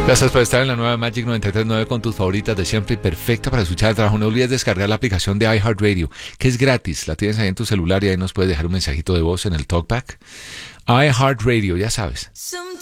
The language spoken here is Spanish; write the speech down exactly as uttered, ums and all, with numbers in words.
Gracias por estar en la nueva Magic noventa y tres punto nueve con tus favoritas de siempre y perfecta para escuchar el trabajo. No olvides descargar la aplicación de iHeartRadio, que es gratis. La tienes ahí en tu celular y ahí nos puedes dejar un mensajito de voz en el TalkBack. iHeartRadio, ya sabes.